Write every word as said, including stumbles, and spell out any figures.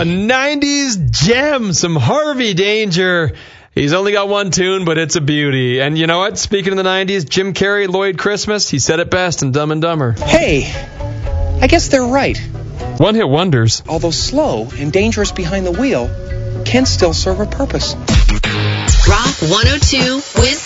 nineties gem, some Harvey Danger. He's only got one tune, but it's a beauty. And you know what? Speaking of the nineties, Jim Carrey, Lloyd Christmas, he said it best in Dumb and Dumber. Hey, I guess they're right. One-hit wonders. Although slow and dangerous behind the wheel, can still serve a purpose. Rock one oh two with